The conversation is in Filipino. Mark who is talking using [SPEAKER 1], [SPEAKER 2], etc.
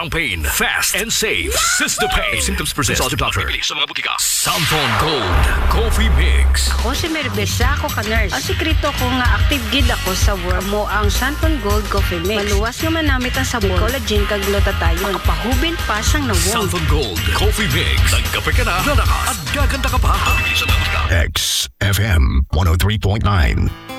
[SPEAKER 1] ang pain. Fast and safe. Sistapain. Symptoms persist. Consult your doctor. Bibili sa mga butika. Santon Gold Coffee Mix.
[SPEAKER 2] Ako si Merbesa, ako ka-nurse. Ang sikreto ko nga active gid ako sa work mo ang Santon Gold Coffee Mix. Maluwas nga manamit ang sabon, collagen kag glutathione. Makapahubin pa sang nawong.
[SPEAKER 1] Santon Gold Coffee Mix. Nagkape ka na, lalakas at gaganda ka pa. Bibili sa mga butika.
[SPEAKER 3] XFM 103.9.